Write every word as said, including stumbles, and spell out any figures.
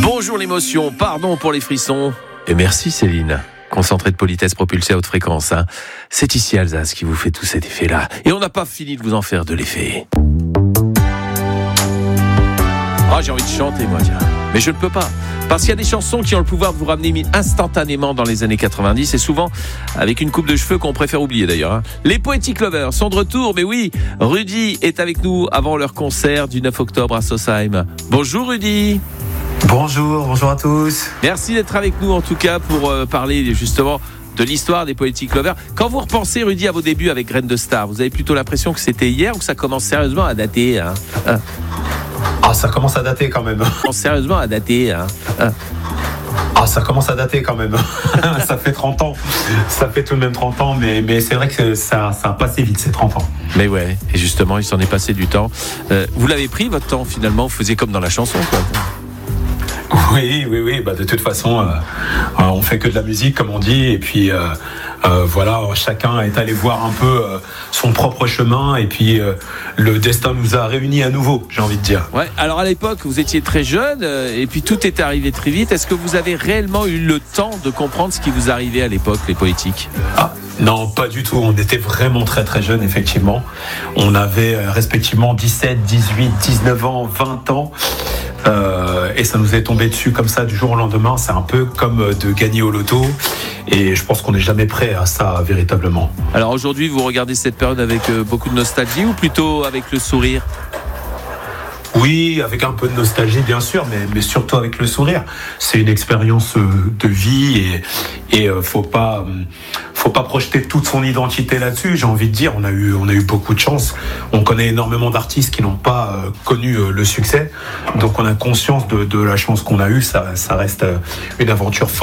Bonjour l'émotion, pardon pour les frissons. Et merci Céline. Concentré de politesse propulsé à haute fréquence. Hein. C'est ici Alsace qui vous fait tout cet effet-là. Et on n'a pas fini de vous en faire de l'effet. Ah, j'ai envie de chanter moi, tiens. Mais je ne peux pas. Parce qu'il y a des chansons qui ont le pouvoir de vous ramener instantanément dans les années quatre-vingt-dix et souvent avec une coupe de cheveux qu'on préfère oublier d'ailleurs. Hein. Les Poetic Lovers sont de retour, mais oui, Rudy est avec nous avant leur concert du neuf octobre à Sausheim. Bonjour Rudy. Bonjour, bonjour à tous. Merci d'être avec nous en tout cas pour euh, parler justement de l'histoire des Poetic Lovers. Quand vous repensez Rudy à vos débuts avec Graines de Star, vous avez plutôt l'impression que c'était hier ou que ça commence sérieusement à dater hein ah. ah ça commence à dater quand même. Sérieusement à dater hein ah. Ah, ça commence à dater quand même. Ça fait trente ans. Ça fait tout de même trente ans, mais, mais c'est vrai que ça, ça a passé vite, ces trente ans. Mais ouais, et justement, il s'en est passé du temps. Euh, vous l'avez pris, votre temps, finalement, vous faisiez comme dans la chanson, quoi. Oui, oui, oui. Bah, de toute façon, euh, euh, on fait que de la musique, comme on dit, et puis euh, euh, voilà, chacun est allé voir un peu euh, son propre chemin, et puis euh, le destin nous a réunis à nouveau, j'ai envie de dire. Ouais. Alors à l'époque, vous étiez très jeune, euh, et puis tout est arrivé très vite. Est-ce que vous avez réellement eu le temps de comprendre ce qui vous arrivait à l'époque, les Poétiques ? Ah. Non, pas du tout. On était vraiment très très jeunes, effectivement. On avait euh, respectivement dix-sept, dix-huit, dix-neuf ans, vingt ans. Euh, et ça nous est tombé dessus comme ça du jour au lendemain. C'est un peu comme de gagner au loto. Et je pense qu'on n'est jamais prêt à ça, véritablement. Alors aujourd'hui, vous regardez cette période avec euh, beaucoup de nostalgie ou plutôt avec le sourire ? Oui, avec un peu de nostalgie, bien sûr, mais, mais surtout avec le sourire. C'est une expérience de vie et, et euh, faut pas, faut pas projeter toute son identité là-dessus. J'ai envie de dire, on a eu, on a eu beaucoup de chance. On connaît énormément d'artistes qui n'ont pas euh, connu euh, le succès. Donc on a conscience de, de la chance qu'on a eue. Ça, ça reste euh, une aventure forte.